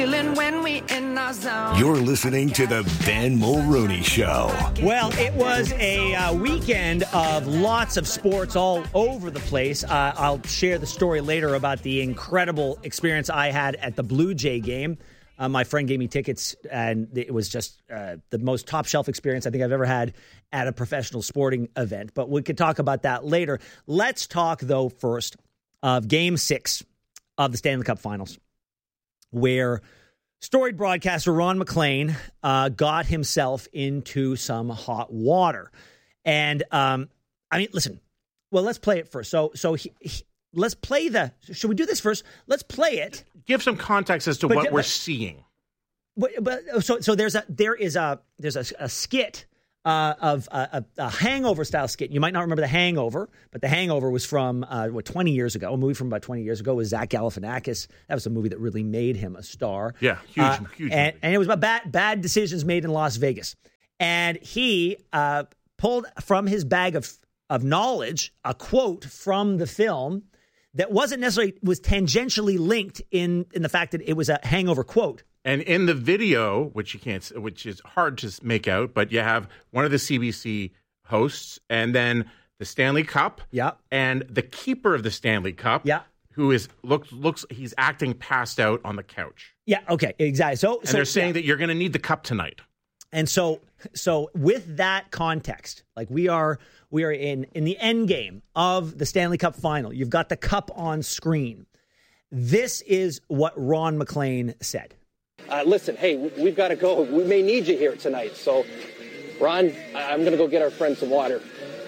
You're listening to the Ben Mulrooney Show. Well, it was a weekend of lots of sports all over the place. I'll share the story later about the incredible experience I had at the Blue Jay game. My friend gave me tickets, and it was just the most top-shelf experience I think I've ever had at a professional sporting event. But we could talk about that later. Let's talk, though, first of Game 6 of the Stanley Cup Finals, where storied broadcaster Ron MacLean got himself into some hot water. And, listen, well, let's play it first. So let's play should we do this first? Let's play it. Give some context as to what we're seeing. So there is a skit of a Hangover style skit. You might not remember The Hangover, but The Hangover was from 20 years ago. A movie from about 20 years ago with Zach Galifianakis. That was a movie that really made him a star. Yeah, huge. And it was about bad decisions made in Las Vegas. And he pulled from his bag of knowledge a quote from the film that was tangentially linked in the fact that it was a Hangover quote. And in the video, which is hard to make out, but you have one of the CBC hosts, and then the Stanley Cup, and the keeper of the Stanley Cup, who looks he's acting passed out on the couch. Yeah, okay, exactly. So they're saying that you're going to need the cup tonight. And so with that context, like we are in the end game of the Stanley Cup final. You've got the cup on screen. This is what Ron MacLean said. Listen, hey, we've got to go. We may need you here tonight. So, Ron, I'm going to go get our friend some water.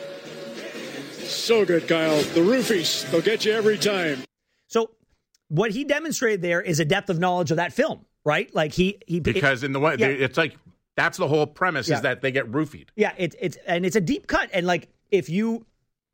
So good, Kyle. The roofies, they'll get you every time. So what he demonstrated there is a depth of knowledge of that film, right? Like it's like that's the whole premise is that they get roofied. Yeah, it's a deep cut. And like if you're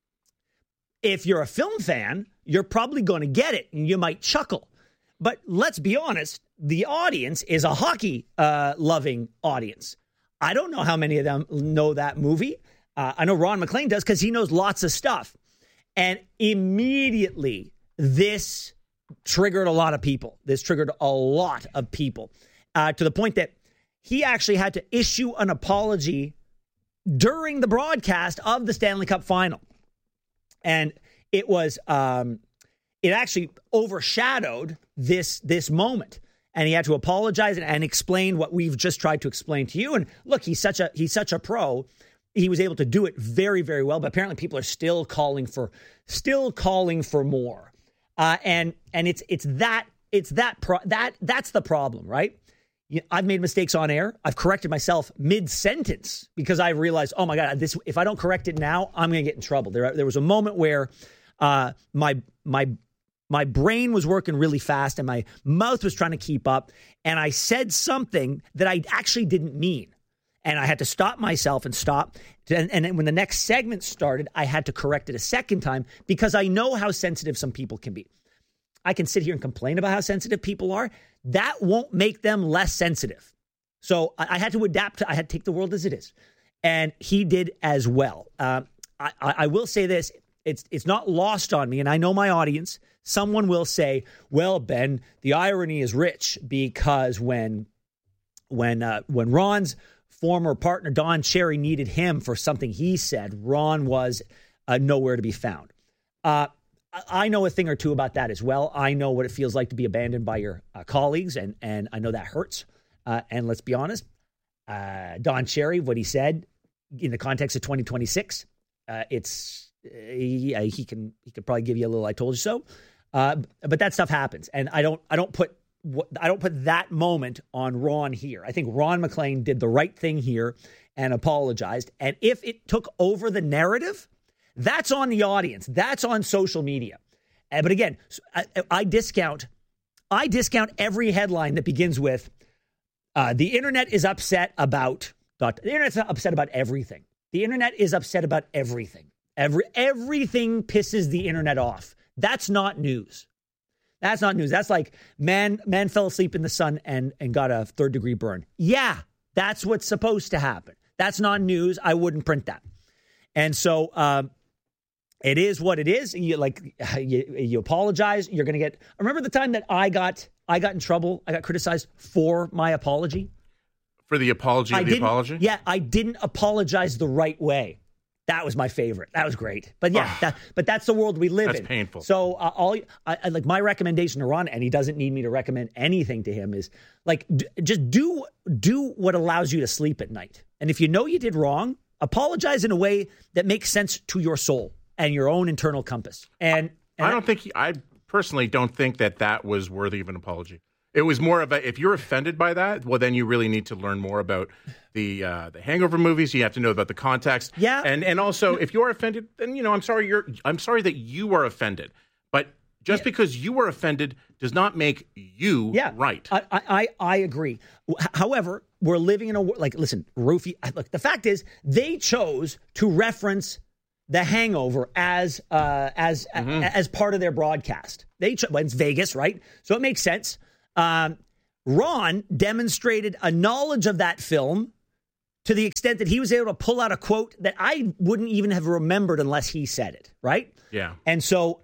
a film fan, you're probably going to get it and you might chuckle. But let's be honest, the audience is a hockey loving audience. I don't know how many of them know that movie. I know Ron MacLean does because he knows lots of stuff. And immediately, this triggered a lot of people. This triggered a lot of people to the point that he actually had to issue an apology during the broadcast of the Stanley Cup final. And it was... it actually overshadowed this moment. And he had to apologize and explain what we've just tried to explain to you. And look, he's such a pro. He was able to do it very, very well. But apparently people are still calling for more. And that's the problem, right? I've made mistakes on air. I've corrected myself mid-sentence because I realized, oh my God, if I don't correct it now, I'm going to get in trouble. There was a moment where my brain was working really fast and my mouth was trying to keep up. And I said something that I actually didn't mean. And I had to stop myself and stop. And then when the next segment started, I had to correct it a second time because I know how sensitive some people can be. I can sit here and complain about how sensitive people are. That won't make them less sensitive. So I had to adapt. I had to take the world as it is. And he did as well. I will say this. It's not lost on me, and I know my audience. Someone will say, well, Ben, the irony is rich because when Ron's former partner, Don Cherry, needed him for something he said, Ron was nowhere to be found. I know a thing or two about that as well. I know what it feels like to be abandoned by your colleagues, and I know that hurts. And let's be honest, Don Cherry, what he said in the context of 2026, he can probably give you a little "I told you so," but that stuff happens, and I don't put that moment on Ron here. I think Ron MacLean did the right thing here and apologized. And if it took over the narrative, that's on the audience. That's on social media. But again, I discount every headline that begins with the internet is upset about. The internet's upset about everything. The internet is upset about everything. Everything pisses the internet off. That's not news. That's not news. That's like man fell asleep in the sun and got a 3rd-degree burn. Yeah, that's what's supposed to happen. That's not news. I wouldn't print that. And so it is what it is. You apologize. You're going to get. Remember the time that I got I got in trouble. I got criticized for my apology. For the apology of the apology? Yeah, I didn't apologize the right way. That was my favorite. That was great. But yeah, but that's the world we live in. That's painful. So like my recommendation to Ron, and he doesn't need me to recommend anything to him, is like just do what allows you to sleep at night. And if you know you did wrong, apologize in a way that makes sense to your soul and your own internal compass. And I personally don't think that was worthy of an apology. It was more of if you're offended by that, well, then you really need to learn more about the Hangover movies. You have to know about the context. Yeah. And also, if you're offended, then, I'm sorry that you are offended. But just because you were offended does not make you right. I agree. However, we're living in a world, listen, Roofie, look, the fact is they chose to reference The Hangover as part of their broadcast. It's Vegas, right? So it makes sense. Ron demonstrated a knowledge of that film to the extent that he was able to pull out a quote that I wouldn't even have remembered unless he said it, right? Yeah. And so,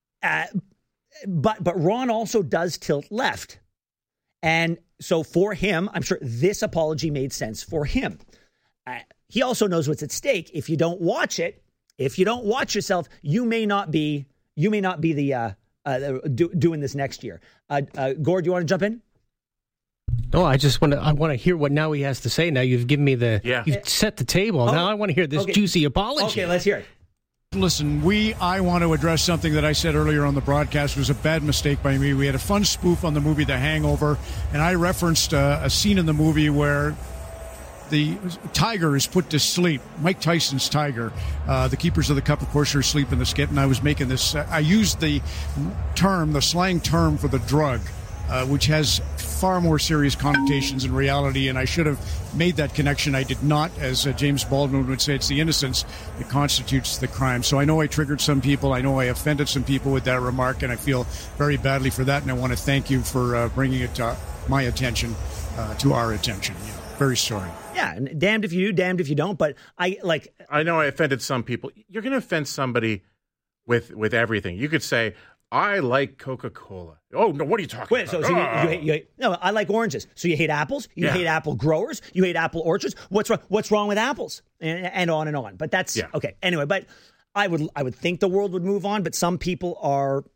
but Ron also does tilt left. And so for him, I'm sure this apology made sense for him. He also knows what's at stake. If you don't watch it, if you don't watch yourself, you may not be the doing this next year. Gord, you want to jump in? No, I want to hear what now he has to say. Now you've given me you've set the table. Now I want to hear this juicy apology. Okay, let's hear it. Listen, I want to address something that I said earlier on the broadcast. It was a bad mistake by me. We had a fun spoof on the movie The Hangover, and I referenced a scene in the movie where the tiger is put to sleep. Mike Tyson's tiger. The keepers of the cup, of course, are asleep in the skit, and I was making this. I used the slang term for the drug, which has far more serious connotations in reality, and I should have made that connection. I did not. As James Baldwin would say, it's the innocence that constitutes the crime. So I know I triggered some people. I know I offended some people with that remark, and I feel very badly for that, and I want to thank you for bringing it to my attention, to our attention. Yeah, very sorry. Yeah, and damned if you do, damned if you don't. But I know I offended some people. You're going to offend somebody with everything. You could say, I like Coca-Cola. Oh, no, what are you talking about? So no, I like oranges. So you hate apples? You hate apple growers? You hate apple orchards? What's wrong with apples? And on and on. But that's okay. Anyway, but I would think the world would move on, but some people are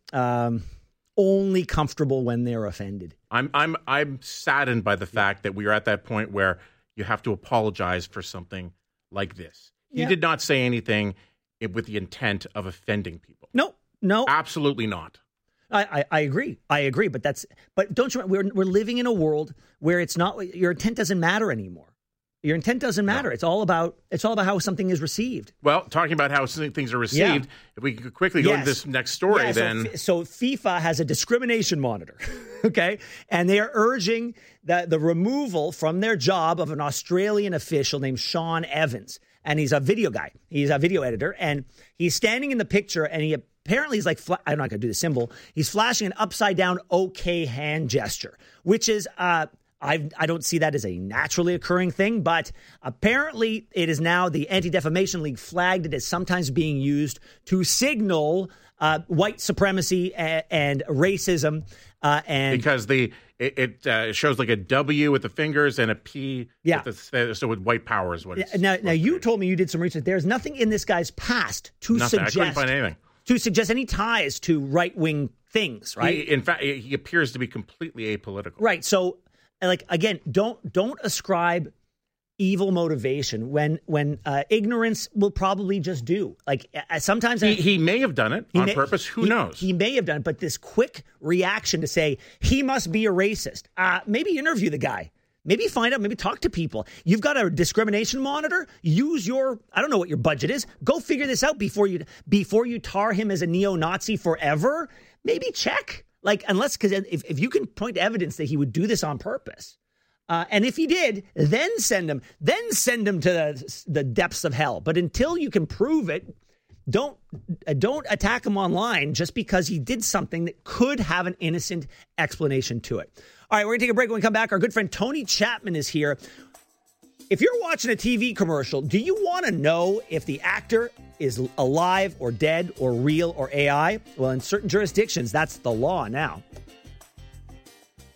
only comfortable when they're offended. I'm saddened by the fact that we are at that point where you have to apologize for something like this. He did not say anything with the intent of offending people. No, absolutely not. I agree. But don't you? We're living in a world where it's not. Your intent doesn't matter anymore. Your intent doesn't matter. No. It's all about how something is received. Well, talking about how things are received, if we could quickly go to this next story, then. So FIFA has a discrimination monitor, okay? And they are urging the removal from their job of an Australian official named Sean Evans. And he's a video guy. He's a video editor. And he's standing in the picture, and he apparently he's like, I'm not going to do the symbol. He's flashing an upside-down OK hand gesture, which is... I don't see that as a naturally occurring thing, but apparently it is now the Anti-Defamation League flagged it as sometimes being used to signal white supremacy and racism. And because it shows like a W with the fingers and a P. With white power is what it's. Now you told me you did some research. There's nothing in this guy's past to suggest. I couldn't find anything. To suggest any ties to right-wing things, right? In fact, he appears to be completely apolitical. Right, so... again, don't ascribe evil motivation when ignorance will probably just do. Sometimes he may have done it on purpose. Who knows? He may have done it, but this quick reaction to say he must be a racist. Maybe interview the guy. Maybe find out. Maybe talk to people. You've got a discrimination monitor. Use I don't know what your budget is. Go figure this out before you tar him as a neo-Nazi forever. Maybe check. Because if you can point to evidence that he would do this on purpose, and if he did, then send him to the depths of hell. But until you can prove it, don't attack him online just because he did something that could have an innocent explanation to it. All right, we're going to take a break. When we come back, our good friend Tony Chapman is here. If you're watching a TV commercial, do you want to know if the actor is alive or dead or real or AI? Well, in certain jurisdictions, that's the law now.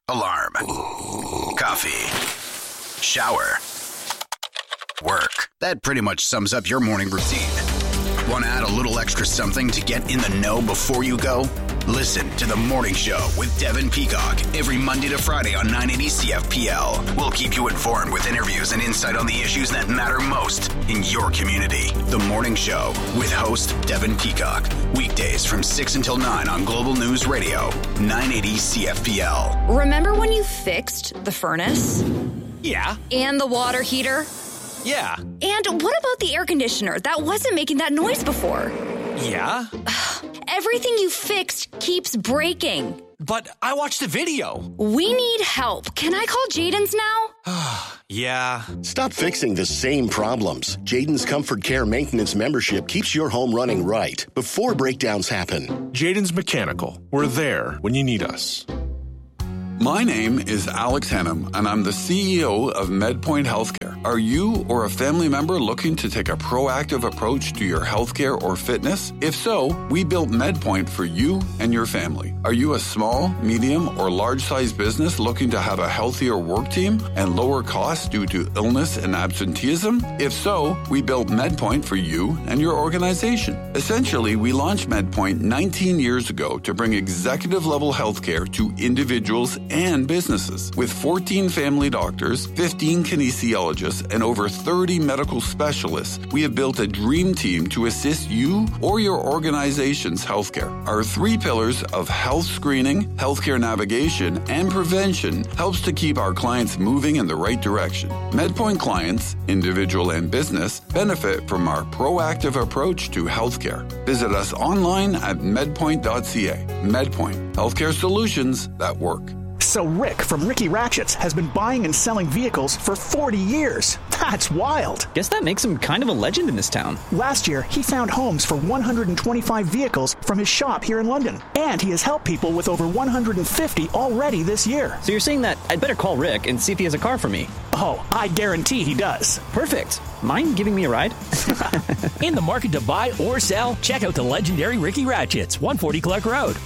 Alarm. Coffee. Shower. Work. That pretty much sums up your morning routine. Want to add a little extra something to get in the know before you go? Listen to The Morning Show with Devin Peacock every Monday to Friday on 980 CFPL. We'll keep you informed with interviews and insight on the issues that matter most in your community. The Morning Show with host Devin Peacock. Weekdays from 6 until 9 on Global News Radio, 980 CFPL. Remember when you fixed the furnace? Yeah. And the water heater? Yeah. And what about the air conditioner that wasn't making that noise before? Yeah. Everything you fixed keeps breaking. But I watched the video. We need help. Can I call Jaden's now? Yeah. Stop fixing the same problems. Jaden's Comfort Care Maintenance membership keeps your home running right before breakdowns happen. Jaden's Mechanical. We're there when you need us. My name is Alex Hennum, and I'm the CEO of MedPoint Healthcare. Are you or a family member looking to take a proactive approach to your healthcare or fitness? If so, we built MedPoint for you and your family. Are you a small, medium, or large-sized business looking to have a healthier work team and lower costs due to illness and absenteeism? If so, we built MedPoint for you and your organization. Essentially, we launched MedPoint 19 years ago to bring executive-level healthcare to individuals and businesses. With 14 family doctors, 15 kinesiologists, and over 30 medical specialists, we have built a dream team to assist you or your organization's healthcare. Our 3 pillars of health screening, healthcare navigation, and prevention helps to keep our clients moving in the right direction. MedPoint clients, individual and business, benefit from our proactive approach to healthcare. Visit us online at medpoint.ca. MedPoint, healthcare solutions that work. So Rick from Ricky Ratchets has been buying and selling vehicles for 40 years. That's wild. Guess that makes him kind of a legend in this town. Last year, he found homes for 125 vehicles from his shop here in London. And he has helped people with over 150 already this year. So you're saying that I'd better call Rick and see if he has a car for me? Oh, I guarantee he does. Perfect. Mind giving me a ride? In the market to buy or sell? Check out the legendary Ricky Ratchets, 140 Clark Road,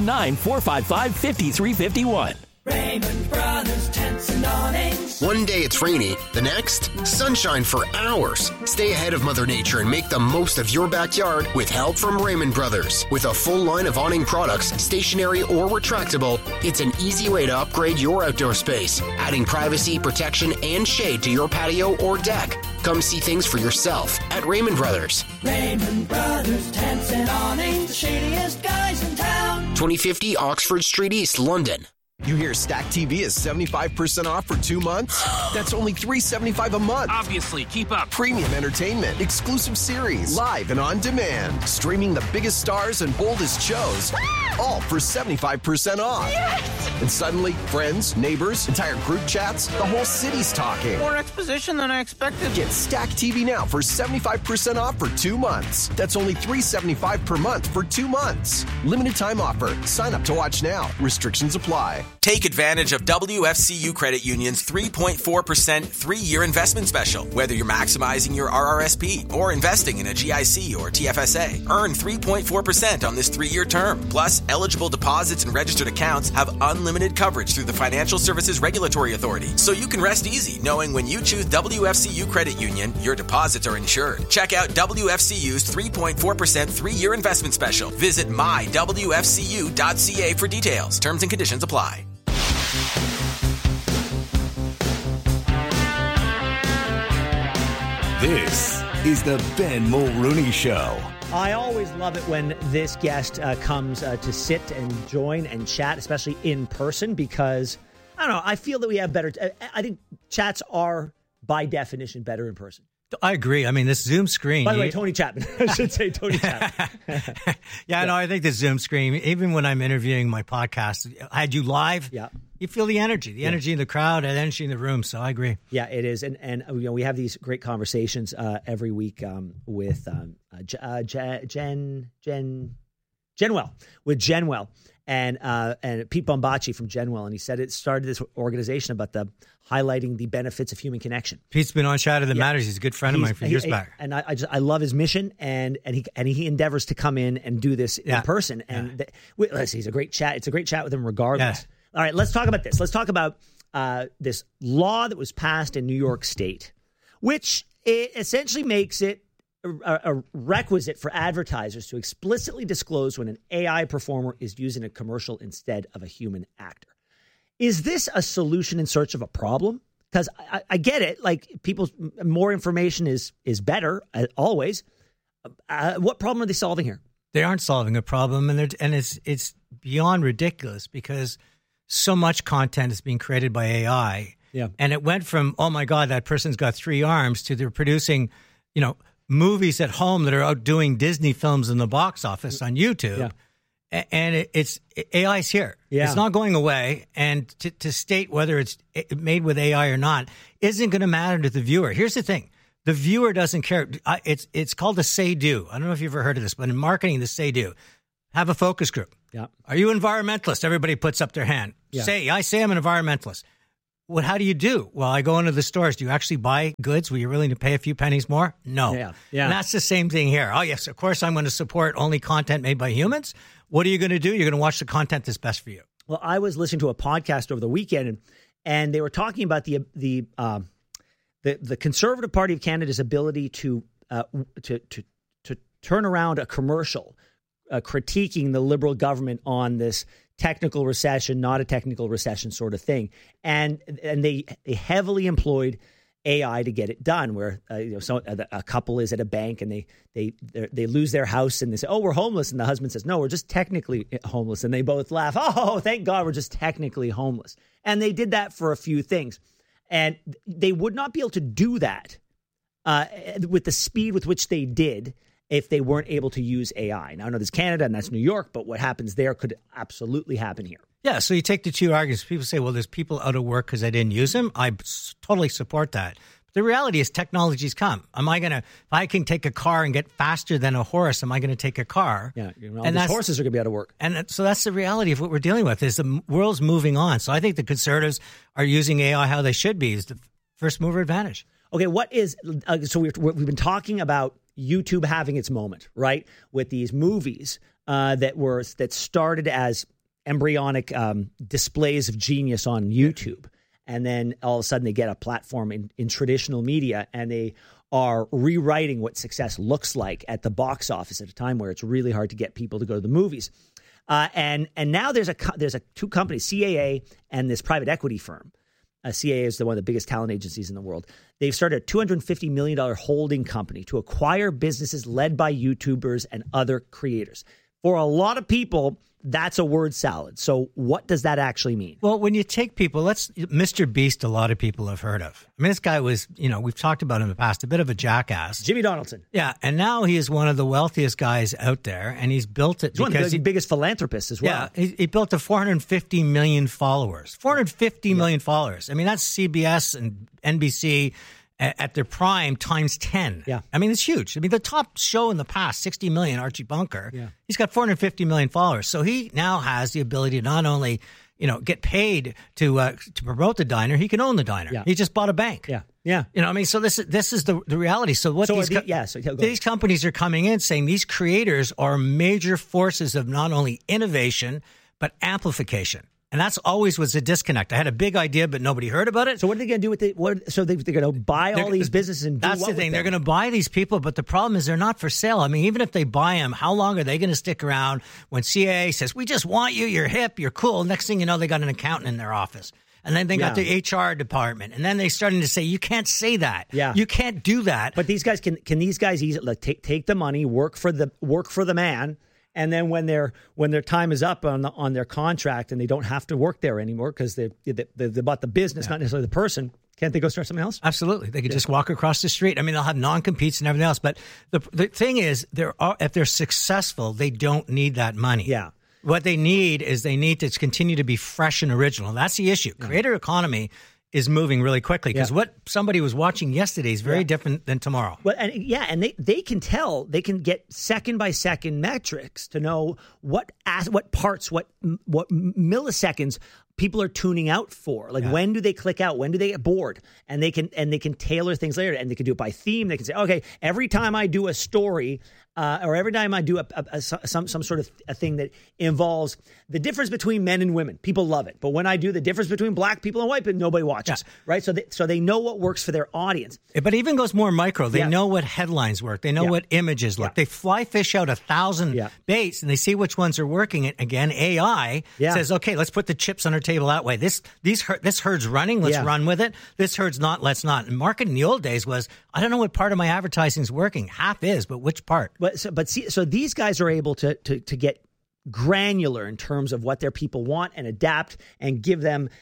519-455-5351. Raymond Brothers Tents and Awnings. One day it's rainy, the next, sunshine for hours. Stay ahead of Mother Nature and make the most of your backyard with help from Raymond Brothers. With a full line of awning products, stationary or retractable, it's an easy way to upgrade your outdoor space, adding privacy, protection, and shade to your patio or deck. Come see things for yourself at Raymond Brothers. Raymond Brothers Tents and Awnings, the shadiest guys in town. 2050 Oxford Street East, London. You hear Stack TV is 75% off for 2 months? That's only $375 a month. Obviously, keep up. Premium entertainment, exclusive series, live and on demand. Streaming the biggest stars and boldest shows, all for 75% off. Yes! And suddenly, friends, neighbors, entire group chats, the whole city's talking. More exposition than I expected. Get Stack TV now for 75% off for 2 months. That's only $375 per month for 2 months. Limited time offer. Sign up to watch now. Restrictions apply. Take advantage of WFCU Credit Union's 3.4% 3-year investment special. Whether you're maximizing your RRSP or investing in a GIC or TFSA, earn 3.4% on this 3-year term. Plus, eligible deposits and registered accounts have unlimited coverage through the Financial Services Regulatory Authority. So you can rest easy knowing when you choose WFCU Credit Union, your deposits are insured. Check out WFCU's 3.4% 3-year investment special. Visit mywfcu.ca for details. Terms and conditions apply. This is the Ben Mulrooney Show. I always love it when this guest comes to sit and join and chat, especially in person, because, I don't know, I feel that we have better... I think chats are, by definition, better in person. I agree. I mean, this Zoom screen... By the way, Tony Chapman. I should say Tony Chapman. Yeah, no, I think the Zoom screen, even when I'm interviewing my podcast, I had you live, you feel the energy in the crowd, and energy in the room, so I agree. Yeah, it is. And you know, we have these great conversations every week with Genwell. And Pete Bombaci from Genwell, and he said it started this organization about highlighting the benefits of human connection. Pete's been on Chatter That Matters. He's a good friend of mine for years back. And I love his mission, and he endeavors to come in and do this in person. And he's a great chat. It's a great chat with him regardless. All right, let's talk about this. Let's talk about this law that was passed in New York State, which it essentially makes it a requisite for advertisers to explicitly disclose when an AI performer is using a commercial instead of a human actor. Is this a solution in search of a problem? Because I get it. Like, people's more information is better always. What problem are they solving here? They aren't solving a problem, and it's beyond ridiculous because so much content is being created by AI. Yeah, and it went from, oh my God, that person's got 3 arms, to they're producing, movies at home that are outdoing Disney films in the box office on YouTube. Yeah. And AI's here. Yeah. It's not going away. And to state whether it's made with AI or not isn't going to matter to the viewer. Here's the thing. The viewer doesn't care. It's called a say-do. I don't know if you've ever heard of this, but in marketing, the say-do. Have a focus group. Yeah. Are you environmentalist? Everybody puts up their hand. Yeah. I say I'm an environmentalist. Well, how do you do? Well, I go into the stores. Do you actually buy goods where you're willing to pay a few pennies more? No. Yeah. And that's the same thing here. Oh, yes, of course I'm going to support only content made by humans. What are you going to do? You're going to watch the content that's best for you. Well, I was listening to a podcast over the weekend, and they were talking about the Conservative Party of Canada's ability to turn around a commercial critiquing the Liberal government on this technical recession, not a technical recession sort of thing, and they heavily employed AI to get it done. Where a couple is at a bank and they lose their house and they say, "Oh, we're homeless," and the husband says, "No, we're just technically homeless," and they both laugh. "Oh, thank God, we're just technically homeless." And they did that for a few things, and they would not be able to do that with the speed with which they did if they weren't able to use AI. Now, I know there's Canada and that's New York, but what happens there could absolutely happen here. Yeah, so you take the two arguments. People say, well, there's people out of work because they didn't use them. I totally support that. But the reality is technology's come. If I can take a car and get faster than a horse, am I going to take a car? Yeah, and these horses are going to be out of work. And so that's the reality of what we're dealing with, is the world's moving on. So I think the Conservatives are using AI how they should be, is the first mover advantage. Okay, what is so we've been talking about YouTube having its moment, right? With these movies that started as embryonic displays of genius on YouTube, and then all of a sudden they get a platform in traditional media, and they are rewriting what success looks like at the box office at a time where it's really hard to get people to go to the movies. And now there's two companies, CAA and this private equity firm. CAA is one of the biggest talent agencies in the world. They've started a $250 million holding company to acquire businesses led by YouTubers and other creators. For a lot of people, that's a word salad. So what does that actually mean? Well, when you take people, Mr. Beast, a lot of people have heard of. I mean, this guy was, we've talked about him in the past, a bit of a jackass. Jimmy Donaldson. Yeah, and now he is one of the wealthiest guys out there, and he's built it. He's one of the biggest philanthropists as well. Yeah, he built 450 million followers. 450 million followers. I mean, that's CBS and NBC at their prime times 10. Yeah. I mean, it's huge. I mean, the top show in the past, 60 million, Archie Bunker, yeah. He's got 450 million followers. So he now has the ability to not only, get paid to promote the diner, he can own the diner. Yeah. He just bought a bank. Yeah. Yeah. I mean, so this is the reality. So what these companies are coming in saying these creators are major forces of not only innovation, but amplification. And that's always was a disconnect. I had a big idea, but nobody heard about it. So what are they going to do with it? So they're going to buy all these businesses and do that's what the thing. with They're them? going to buy these people, but the problem is they're not for sale. I mean, even if they buy them, how long are they going to stick around when CAA says, we just want you, you're hip, you're cool. Next thing you know, they got an accountant in their office. And then they got the HR department. And then they're starting to say, you can't say that. Yeah. You can't do that. But these guys, can these guys easily take the money, work for the man, and then when their time is up on their contract and they don't have to work there anymore because they bought the business, not necessarily the person, can't they go start something else? Absolutely. They could just walk across the street. I mean, they'll have non-competes and everything else. But the thing is, if they're successful, they don't need that money. Yeah. What they need is they need to continue to be fresh and original. That's the issue. Creator economy is moving really quickly because what somebody was watching yesterday is very different than tomorrow. Well, and they can tell, they can get second by second metrics to know what parts, what milliseconds people are tuning out for. Like, when do they click out? When do they get bored? And they can tailor things later, and they can do it by theme. They can say, okay, every time I do a story, or every time I do some sort of a thing that involves the difference between men and women, people love it. But when I do the difference between black people and white people, nobody watches, right? So they know what works for their audience. But it even goes more micro. They know what headlines work. They know what images look. They fly fish out 1,000 baits, and they see which ones are working. And again, AI says, okay, let's put the chips on our table that way. This herd's running. Let's run with it. This herd's not. Let's not. And marketing in the old days was, I don't know what part of my advertising is working. Half is, but which part? So these guys are able to get granular in terms of what their people want and adapt and give them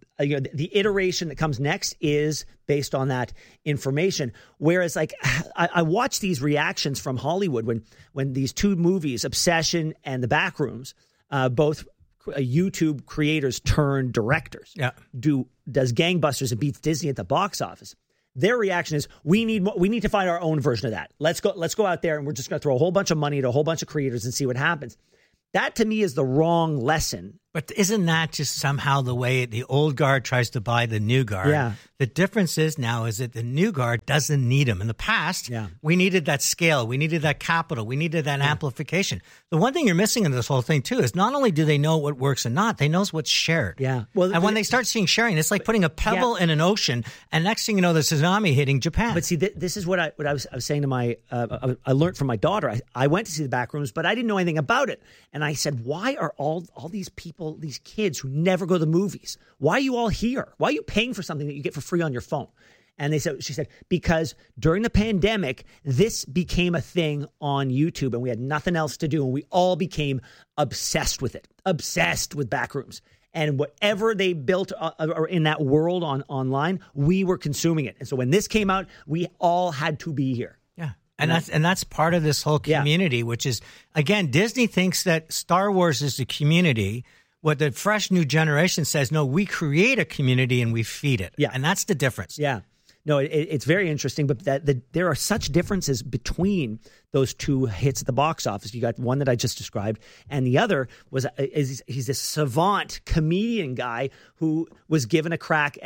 the iteration that comes next is based on that information. Whereas, like, I watch these reactions from Hollywood when these two movies, Obsession and The Backrooms, both YouTube creators turned directors, does gangbusters and beats Disney at the box office. Their reaction is, we need to find our own version of that. Let's go out there and we're just going to throw a whole bunch of money at a whole bunch of creators and see what happens. That, to me, is the wrong lesson. But isn't that just somehow the way the old guard tries to buy the new guard? Yeah. The difference is now is that the new guard doesn't need them. In the past, we needed that scale. We needed that capital. We needed that amplification. The one thing you're missing in this whole thing, too, is not only do they know what works and not, they know what's shared. Yeah. Well, and when they start seeing sharing, it's like putting a pebble in an ocean, and next thing you know, there's a tsunami hitting Japan. But see, this is what I was saying to my I learned from my daughter. I went to see The Backrooms, but I didn't know anything about it. And I said, why are all these people, these kids who never go to the movies, why are you all here? Why are you paying for something that you get for free on your phone? And she said, because during the pandemic, this became a thing on YouTube and we had nothing else to do. And we all became obsessed with it, obsessed with Backrooms. And whatever they built in that world online, we were consuming it. And so when this came out, we all had to be here. Yeah. And that's part of this whole community, which is, again, Disney thinks that Star Wars is the community. What the fresh new generation says, no, we create a community and we feed it. Yeah. And that's the difference. Yeah. No, it's very interesting, but there are such differences between those two hits at the box office. You got one that I just described, and the other he's this savant comedian guy who was given a crack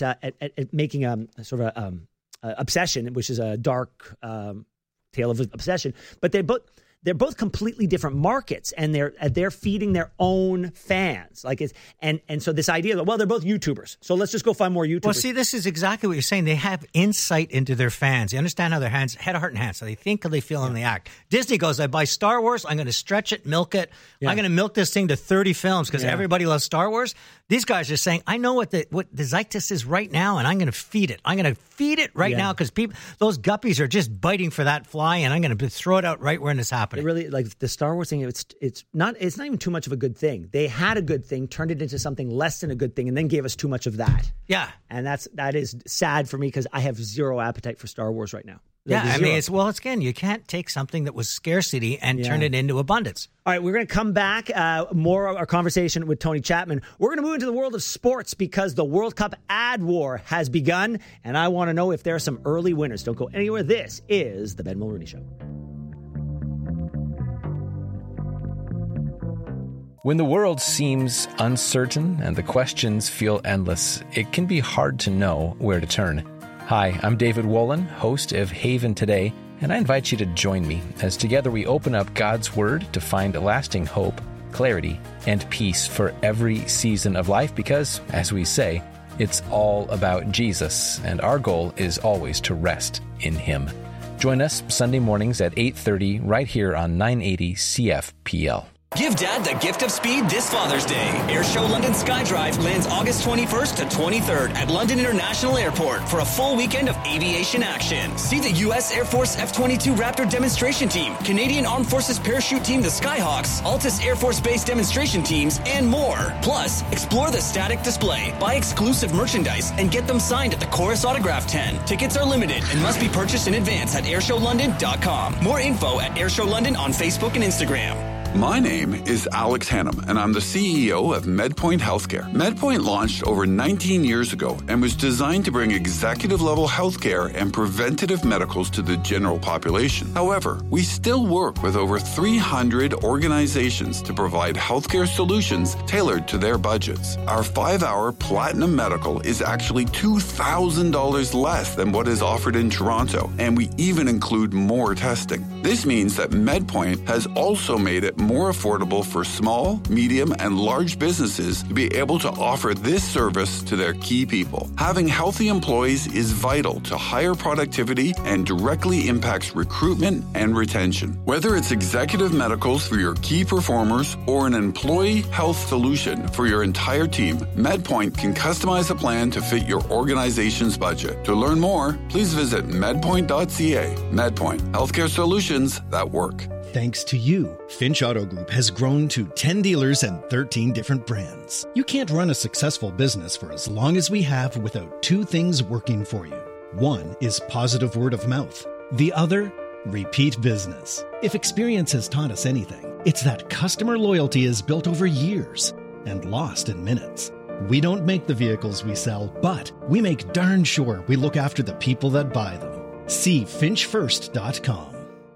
at making a sort of Obsession, which is a dark tale of obsession. But they're both completely different markets, and they're feeding their own fans. And so this idea that, well, they're both YouTubers, so let's just go find more YouTubers. Well, see, this is exactly what you're saying. They have insight into their fans. They understand how their head, heart, and hands. So they think, how they feel, and they act. Disney goes, I buy Star Wars. I'm going to stretch it, milk it. Yeah. I'm going to milk this thing to 30 films because everybody loves Star Wars. These guys are saying, I know what the zeitgeist is right now, and I'm going to feed it. I'm going to feed it right now because those guppies are just biting for that fly, and I'm going to throw it out right when it's happening. It really, like the Star Wars thing, it's not even too much of a good thing. They had a good thing, turned it into something less than a good thing, and then gave us too much of that. Yeah. And that is sad for me because I have zero appetite for Star Wars right now. Yeah, I mean, again, you can't take something that was scarcity and turn it into abundance. All right, we're going to come back, more of our conversation with Tony Chapman. We're going to move into the world of sports because the World Cup ad war has begun, and I want to know if there are some early winners. Don't go anywhere. This is The Ben Mulrooney Show. When the world seems uncertain and the questions feel endless, it can be hard to know where to turn. Hi, I'm David Wolin, host of Haven Today, and I invite you to join me as together we open up God's Word to find lasting hope, clarity, and peace for every season of life because, as we say, it's all about Jesus, and our goal is always to rest in Him. Join us Sunday mornings at 8:30 right here on 980 CFPL. Give Dad the gift of speed this Father's Day. Airshow London SkyDrive lands August 21st to 23rd at London International Airport for a full weekend of aviation action. See the U.S. Air Force F-22 Raptor demonstration team, Canadian Armed Forces parachute team, the Skyhawks, Altus Air Force Base demonstration teams, and more. Plus, explore the static display, buy exclusive merchandise, and get them signed at the Chorus Autograph Tent. Tickets are limited and must be purchased in advance at airshowlondon.com. More info at Airshow London on Facebook and Instagram. My name is Alex Hannum, and I'm the CEO of MedPoint Healthcare. MedPoint launched over 19 years ago and was designed to bring executive-level healthcare and preventative medicals to the general population. However, we still work with over 300 organizations to provide healthcare solutions tailored to their budgets. Our 5-hour Platinum Medical is actually $2,000 less than what is offered in Toronto, and we even include more testing. This means that MedPoint has also made it more affordable for small, medium, and large businesses to be able to offer this service to their key people. Having healthy employees is vital to higher productivity and directly impacts recruitment and retention. Whether it's executive medicals for your key performers or an employee health solution for your entire team, MedPoint can customize a plan to fit your organization's budget. To learn more, please visit medpoint.ca. MedPoint, healthcare solutions that work. Thanks to you, Finch Auto Group has grown to 10 dealers and 13 different brands. You can't run a successful business for as long as we have without two things working for you. One is positive word of mouth. The other, repeat business. If experience has taught us anything, it's that customer loyalty is built over years and lost in minutes. We don't make the vehicles we sell, but we make darn sure we look after the people that buy them. See finchfirst.com.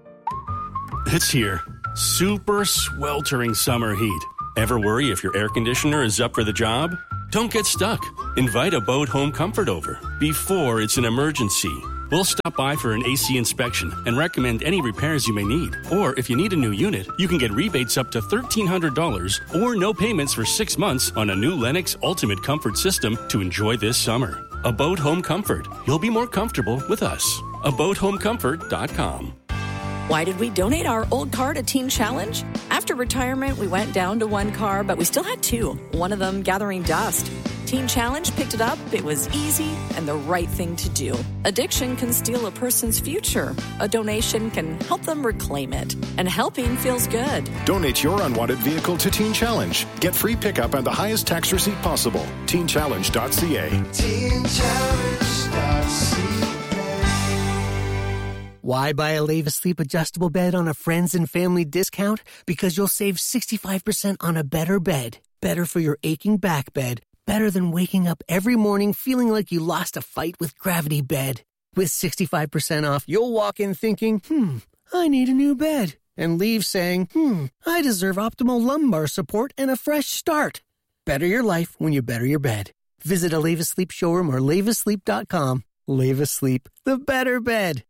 It's here. Super sweltering summer heat. Ever worry if your air conditioner is up for the job? Don't get stuck. Invite Abode Home Comfort over before it's an emergency. We'll stop by for an AC inspection and recommend any repairs you may need. Or if you need a new unit, you can get rebates up to $1,300 or no payments for 6 months on a new Lennox Ultimate Comfort system to enjoy this summer. Abode Home Comfort. You'll be more comfortable with us. AbodeHomeComfort.com. Why did we donate our old car to Teen Challenge? After retirement, we went down to one car, but we still had two, one of them gathering dust. Teen Challenge picked it up, it was easy, and the right thing to do. Addiction can steal a person's future. A donation can help them reclaim it. And helping feels good. Donate your unwanted vehicle to Teen Challenge. Get free pickup and the highest tax receipt possible. TeenChallenge.ca. TeenChallenge.ca. Why buy a Leva Sleep adjustable bed on a friends and family discount? Because you'll save 65% on a better bed. Better for your aching back bed. Better than waking up every morning feeling like you lost a fight with Gravity Bed. With 65% off, you'll walk in thinking, I need a new bed. And leave saying, I deserve optimal lumbar support and a fresh start. Better your life when you better your bed. Visit a Leva Sleep showroom or levasleep.com. Leva Sleep, the better bed.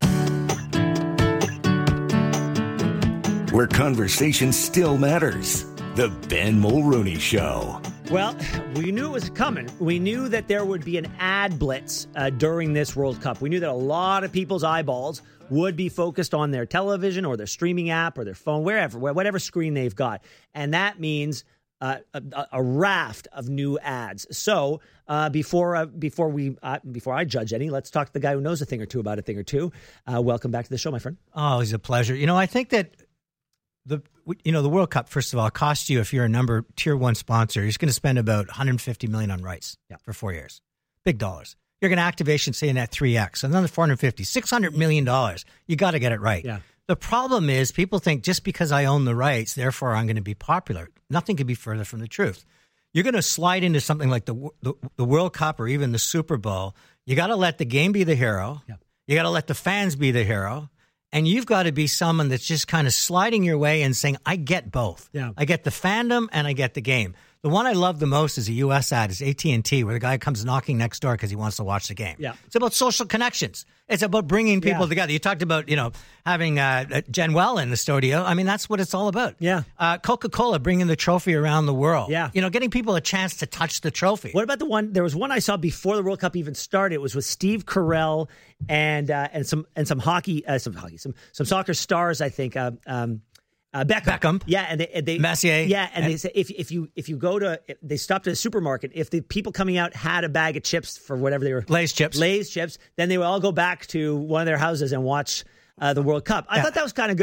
Where conversation still matters. The Ben Mulrooney Show. Well, we knew it was coming. We knew that there would be an ad blitz during this World Cup. We knew that a lot of people's eyeballs would be focused on their television or their streaming app or their phone, whatever screen they've got. And that means a raft of new ads. So before I judge any, let's talk to the guy who knows a thing or two about a thing or two. Welcome back to the show, my friend. Oh, it's a pleasure. I think that the World Cup, first of all, costs you, if you're a tier one sponsor, you're going to spend about $150 million on rights for 4 years. Big dollars. You're going to activation, say, in that 3X, another $450, $600 million. You got to get it right. Yeah. The problem is people think just because I own the rights, therefore I'm going to be popular. Nothing could be further from the truth. You're going to slide into something like the World Cup or even the Super Bowl. You got to let the game be the hero. Yeah. You got to let the fans be the hero. And you've got to be someone that's just kind of sliding your way and saying, I get both. Yeah. I get the fandom and I get the game. The one I love the most is a U.S. ad, is AT&T, where the guy comes knocking next door because he wants to watch the game. Yeah. It's about social connections. It's about bringing people together. You talked about, having Jen Well in the studio. I mean, that's what it's all about. Yeah. Coca-Cola bringing the trophy around the world. Yeah. Getting people a chance to touch the trophy. What about there was one I saw before the World Cup even started. It was with Steve Carell and some soccer stars, I think. Beckham. Yeah, and they Messier. Yeah, and they say if you go to, they stopped at a supermarket, if the people coming out had a bag of chips for whatever they were, Lay's chips, then they would all go back to one of their houses and watch the World Cup. I thought that was kind of good.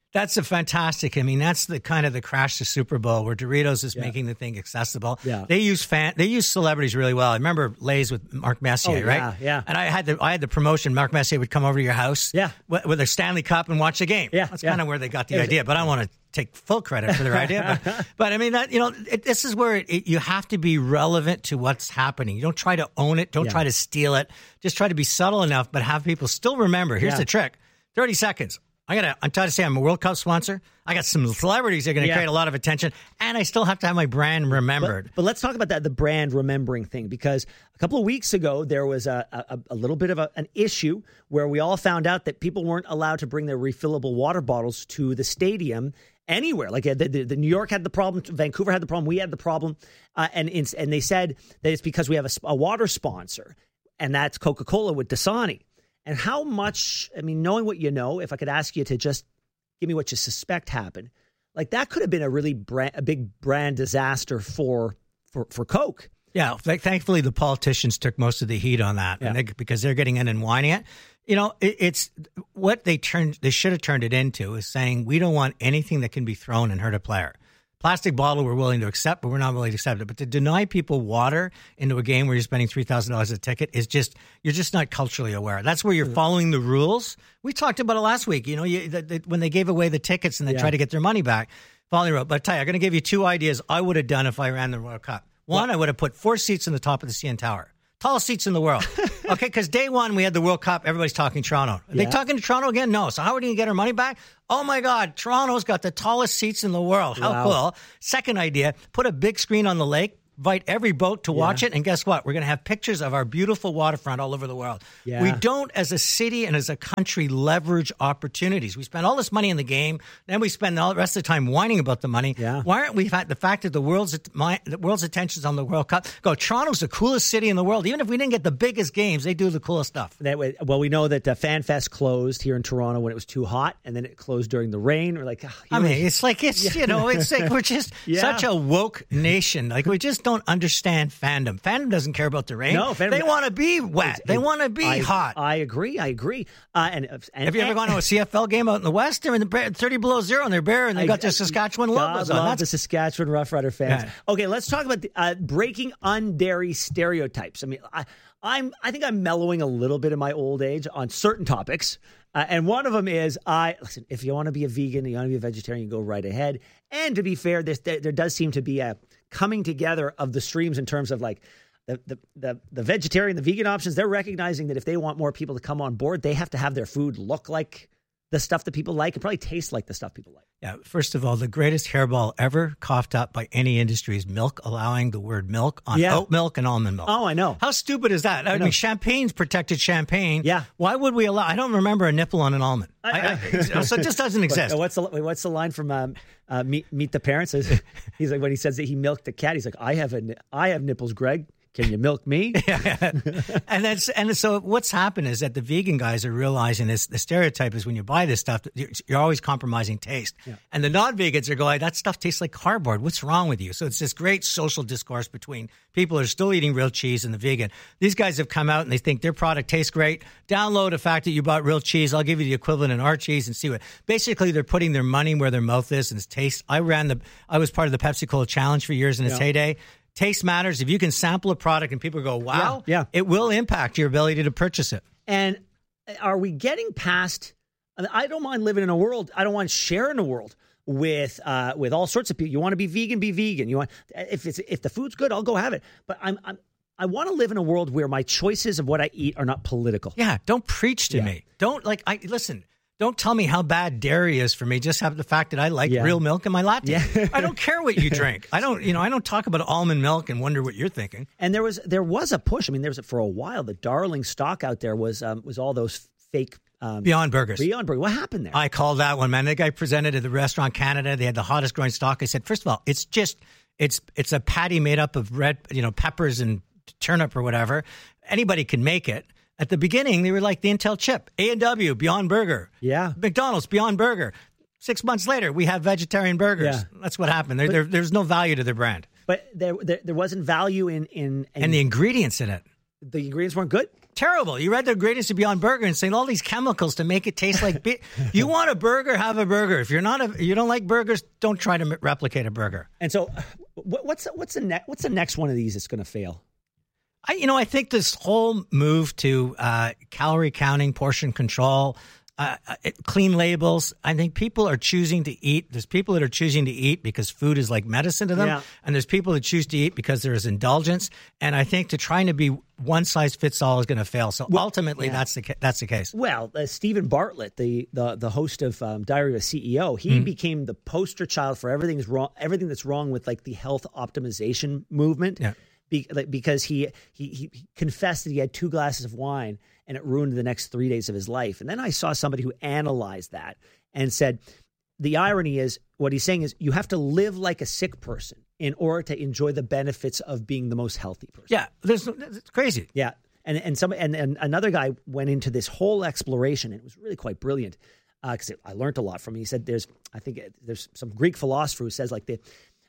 That's a fantastic. I mean, that's the kind of the crash to Super Bowl where Doritos is making the thing accessible. Yeah. They use celebrities really well. I remember Lay's with Mark Messier, right? Yeah. And I had the promotion. Mark Messier would come over to your house, with a Stanley Cup and watch the game. Yeah, that's kind of where they got the idea. But I don't want to take full credit for their idea. But I mean, that this is where you have to be relevant to what's happening. You don't try to own it. Don't try to steal it. Just try to be subtle enough, but have people still remember. Here's the trick: 30 seconds. I'm trying to say I'm a World Cup sponsor. I got some celebrities that are going to create a lot of attention, and I still have to have my brand remembered. But let's talk about the brand remembering thing, because a couple of weeks ago, there was a little bit of an issue where we all found out that people weren't allowed to bring their refillable water bottles to the stadium anywhere. Like the New York had the problem, Vancouver had the problem, we had the problem, and they said that it's because we have a water sponsor, and that's Coca-Cola with Dasani. And how much, I mean, knowing what you know, if I could ask you to just give me what you suspect happened, like that could have been a big brand disaster for Coke. Yeah, thankfully the politicians took most of the heat on that, because they're getting in and whining it. It's what they should have turned it into is saying we don't want anything that can be thrown and hurt a player. Plastic bottle we're willing to accept, but we're not willing to accept it. But to deny people water into a game where you're spending $3,000 a ticket is you're just not culturally aware. That's where you're following the rules. We talked about it last week. When they gave away the tickets and they tried to get their money back, following the rule. But I tell you, I'm going to give you two ideas I would have done if I ran the World Cup. One, I would have put 4 seats in the top of the CN Tower. Tallest seats in the world. Okay, because day one, we had the World Cup. Everybody's talking Toronto. Are they talking to Toronto again? No. So how are we going to get our money back? Oh, my God. Toronto's got the tallest seats in the world. How cool. Second idea, put a big screen on the lake. Invite every boat to watch it. And guess what? We're going to have pictures of our beautiful waterfront all over the world. Yeah. We don't, as a city and as a country, leverage opportunities. We spend all this money in the game. Then we spend all the rest of the time whining about the money. Yeah. Why aren't we the fact that the world's attention's on the World Cup? Toronto's the coolest city in the world. Even if we didn't get the biggest games, they do the coolest stuff. Well, we know that FanFest closed here in Toronto when it was too hot, and then it closed during the rain. We're like, it's like we're just such a woke nation. Like we just don't understand fandom. Fandom doesn't care about the rain. No, they want to be wet. They want to be hot. I agree. And have you ever gone to a CFL game out in the West? They're in the 30 below zero, and they're bare, and they got the Saskatchewan logos on. That's the Saskatchewan Roughrider fans. Yeah. Okay, let's talk about breaking undairy stereotypes. I mean, I think I'm mellowing a little bit in my old age on certain topics. And one of them is, listen, if you want to be a vegan, you want to be a vegetarian, you go right ahead. And to be fair, there does seem to be a coming together of the streams in terms of like the vegetarian, the vegan options. They're recognizing that if they want more people to come on board, they have to have their food look like the stuff that people like and probably taste like the stuff people like. Yeah, first of all, the greatest hairball ever coughed up by any industry is milk, allowing the word milk on oat milk and almond milk. Oh, I know. How stupid is that? I mean, champagne's protected champagne. Yeah. Why would we allow? I don't remember a nipple on an almond. So it just doesn't exist. What's the line from Meet the Parents? He's like, when he says that he milked the cat, he's like, I have nipples, Greg. Can you milk me? And so what's happened is that the vegan guys are realizing this. The stereotype is when you buy this stuff, you're always compromising taste. Yeah. And the non-vegans are going, that stuff tastes like cardboard. What's wrong with you? So it's this great social discourse between people who are still eating real cheese and the vegan. These guys have come out and they think their product tastes great. Download the fact that you bought real cheese. I'll give you the equivalent in our cheese and see what. Basically, they're putting their money where their mouth is and its taste. I was part of the Pepsi Cola Challenge for years in its heyday. Taste matters. If you can sample a product and people go, wow, it will impact your ability to purchase it. And are we getting past, I don't mind living in a world, I don't want sharing a world with all sorts of people. You want to be vegan, be vegan. You want, if the food's good, I'll go have it. But I want to live in a world where my choices of what I eat are not political. Yeah, don't preach to me. Don't listen. Don't tell me how bad dairy is for me. Just have the fact that I like real milk in my latte. Yeah. I don't care what you drink. I don't talk about almond milk and wonder what you're thinking. And there was a push. I mean, for a while, the darling stock out there was all those fake Beyond Burgers. Beyond Burgers. What happened there? I called that one, man. The guy presented at the Restaurant Canada. They had the hottest growing stock. I said, first of all, it's a patty made up of red, peppers and turnip or whatever. Anybody can make it. At the beginning, they were like the Intel chip, A&W, Beyond Burger. Yeah. McDonald's, Beyond Burger. 6 months later, we have vegetarian burgers. Yeah. That's what happened. There's no value to their brand. But there wasn't value in and the ingredients in it. the ingredients weren't good? Terrible. You read the ingredients to be on burger and saying all these chemicals to make it taste like beef. You want a burger, have a burger. If you don't like burgers, don't try to replicate a burger. And so what's the next one of these that's going to fail? I think this whole move to calorie counting, portion control, clean labels. I think people are choosing to eat. There's people that are choosing to eat because food is like medicine to them. Yeah. And there's people that choose to eat because there is indulgence. And I think trying to be one size fits all is going to fail. So ultimately, that's the case. Well, Stephen Bartlett, the host of Diary of a CEO, he became the poster child for everything that's wrong with like the health optimization movement. Yeah. Because he confessed that he had 2 glasses of wine and it ruined the next 3 days of his life. And then I saw somebody who analyzed that and said, the irony is, what he's saying is you have to live like a sick person in order to enjoy the benefits of being the most healthy person. Yeah, it's crazy. Yeah. And another guy went into this whole exploration, and it was really quite brilliant because I learned a lot from him. He said there's some Greek philosopher who says like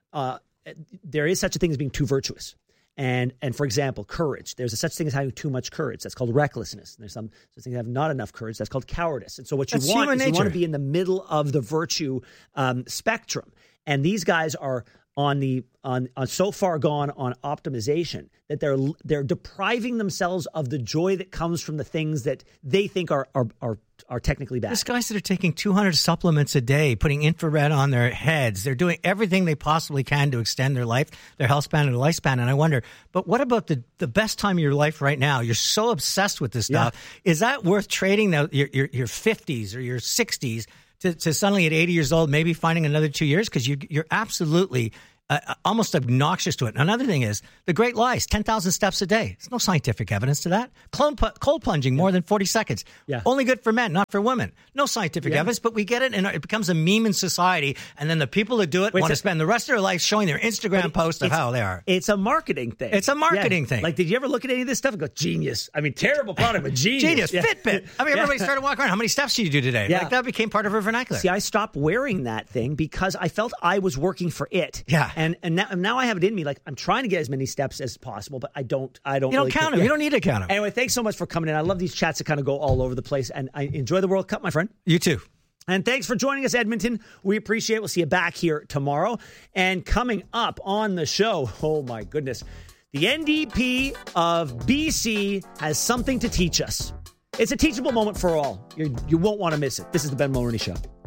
there is such a thing as being too virtuous. And for example, courage. There's a such thing as having too much courage. That's called recklessness. And there's some such thing as having not enough courage. That's called cowardice. And so what you want is you want to be in the middle of the virtue spectrum. And these guys are on so far gone on optimization that they're depriving themselves of the joy that comes from the things that they think are technically bad. There's guys that are taking 200 supplements a day, putting infrared on their heads. They're doing everything they possibly can to extend their life, their health span and their lifespan. And I wonder, but what about the best time of your life right now? You're so obsessed with this stuff. Is that worth trading your 50s or your 60s to suddenly at 80 years old, maybe finding another 2 years? Because you're absolutely almost obnoxious to it. Another thing is the great lies, 10,000 steps a day. There's no scientific evidence to that. Cold plunging more than 40 seconds. Yeah. Only good for men, not for women. No scientific evidence, but we get it, and it becomes a meme in society. And then the people that do it want to spend the rest of their life showing their Instagram posts of how they are. It's a marketing thing. It's a marketing thing. Like, did you ever look at any of this stuff and go, genius? I mean, terrible product, but genius. Fitbit. I mean, everybody started walking around. How many steps did you do today? Yeah. Like, that became part of her vernacular. See, I stopped wearing that thing because I felt I was working for it. Yeah. And now I have it in me. Like, I'm trying to get as many steps as possible, but I don't. You don't count them. Yeah. You don't need to count them. Anyway, thanks so much for coming in. I love these chats that kind of go all over the place, and I enjoy the World Cup, my friend. You too. And thanks for joining us, Edmonton. We appreciate it. We'll see you back here tomorrow. And coming up on the show, oh my goodness, the NDP of BC has something to teach us. It's a teachable moment for all. You won't want to miss it. This is the Ben Mulroney Show.